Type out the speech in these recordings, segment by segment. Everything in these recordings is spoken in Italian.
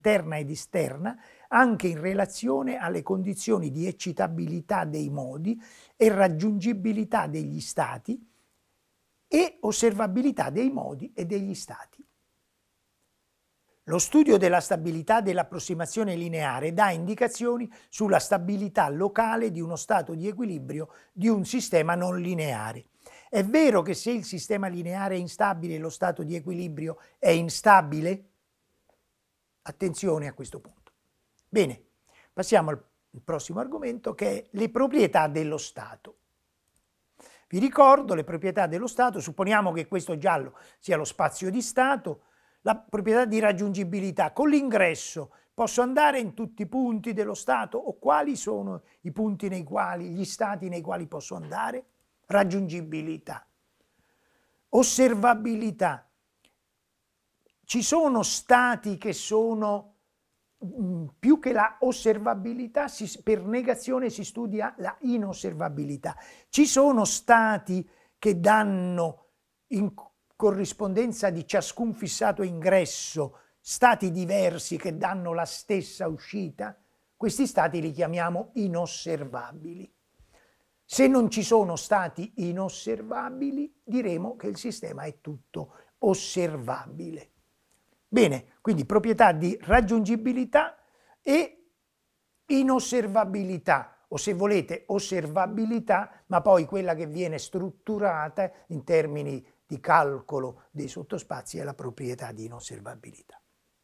interna ed esterna, anche in relazione alle condizioni di eccitabilità dei modi e raggiungibilità degli stati e osservabilità dei modi e degli stati. Lo studio della stabilità dell'approssimazione lineare dà indicazioni sulla stabilità locale di uno stato di equilibrio di un sistema non lineare. È vero che se il sistema lineare è instabile, lo stato di equilibrio è instabile? Attenzione a questo punto. Bene, passiamo al prossimo argomento, che è le proprietà dello stato. Vi ricordo le proprietà dello stato, supponiamo che questo giallo sia lo spazio di stato, la proprietà di raggiungibilità. Con l'ingresso posso andare in tutti i punti dello stato, o quali sono i punti nei quali, gli stati nei quali posso andare? Raggiungibilità. Osservabilità. Ci sono stati che sono più che la osservabilità, per negazione si studia la inosservabilità. Ci sono stati che danno in corrispondenza di ciascun fissato ingresso stati diversi che danno la stessa uscita. Questi stati li chiamiamo inosservabili. Se non ci sono stati inosservabili, diremo che il sistema è tutto osservabile. Bene, quindi proprietà di raggiungibilità e inosservabilità, o se volete osservabilità, ma poi quella che viene strutturata in termini di calcolo dei sottospazi è la proprietà di inosservabilità.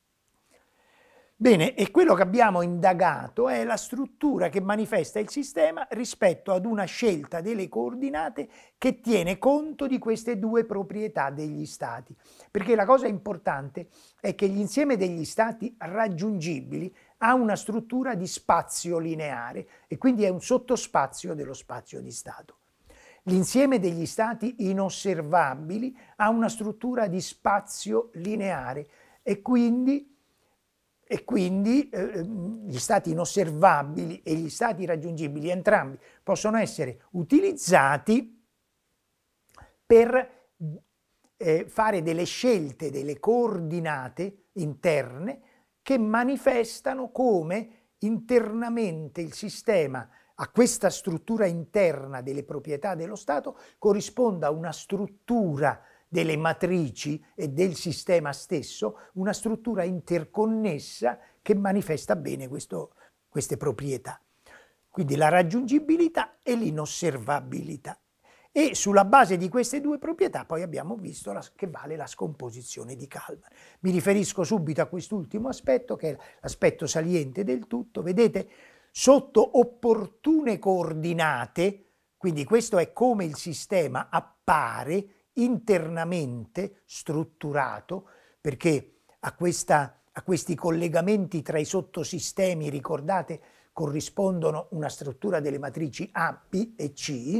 Bene, e quello che abbiamo indagato è la struttura che manifesta il sistema rispetto ad una scelta delle coordinate che tiene conto di queste due proprietà degli stati. Perché la cosa importante è che l'insieme degli stati raggiungibili ha una struttura di spazio lineare e quindi è un sottospazio dello spazio di stato. L'insieme degli stati inosservabili ha una struttura di spazio lineare e quindi gli stati inosservabili e gli stati raggiungibili entrambi possono essere utilizzati per fare delle scelte, delle coordinate interne che manifestano come internamente il sistema a questa struttura interna delle proprietà dello stato corrisponda a una struttura delle matrici e del sistema stesso, una struttura interconnessa che manifesta bene queste proprietà. Quindi la raggiungibilità e l'inosservabilità. E sulla base di queste due proprietà poi abbiamo visto che vale la scomposizione di Kalman. Mi riferisco subito a quest'ultimo aspetto, che è l'aspetto saliente del tutto. Vedete, sotto opportune coordinate, quindi questo è come il sistema appare internamente strutturato, perché a questi collegamenti tra i sottosistemi, ricordate, corrispondono una struttura delle matrici A, B e C,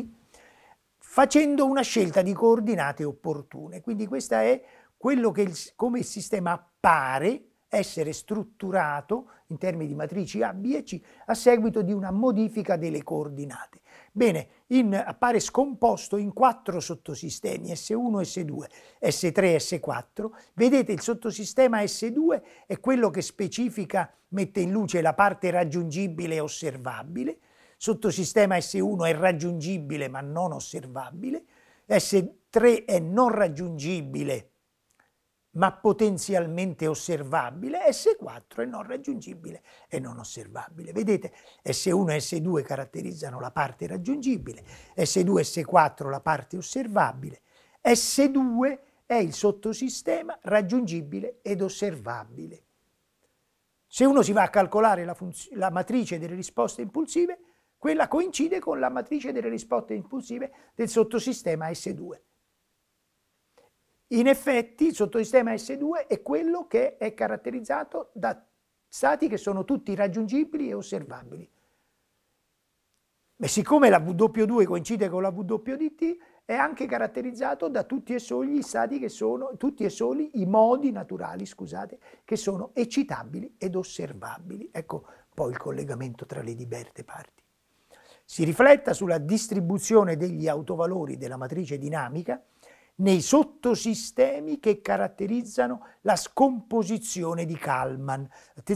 facendo una scelta di coordinate opportune. Quindi questo è quello che come il sistema appare essere strutturato in termini di matrici A, B e C a seguito di una modifica delle coordinate. Bene, appare scomposto in 4 sottosistemi, S1, S2, S3, S4. Vedete, il sottosistema S2 è quello che specifica, mette in luce la parte raggiungibile e osservabile. Sottosistema S1 è raggiungibile ma non osservabile. S3 è non raggiungibile ma potenzialmente osservabile, S4 è non raggiungibile e non osservabile. Vedete, S1 e S2 caratterizzano la parte raggiungibile, S2 e S4 la parte osservabile, S2 è il sottosistema raggiungibile ed osservabile. Se uno si va a calcolare la matrice delle risposte impulsive, quella coincide con la matrice delle risposte impulsive del sottosistema S2. In effetti il sottosistema S2 è quello che è caratterizzato da stati che sono tutti raggiungibili e osservabili. E siccome la W2 coincide con la W di T, è anche caratterizzato da tutti e soli gli stati che sono, tutti e soli i modi naturali, scusate, che sono eccitabili ed osservabili. Ecco poi il collegamento tra le diverse parti. Si rifletta sulla distribuzione degli autovalori della matrice dinamica nei sottosistemi che caratterizzano la scomposizione di Kalman.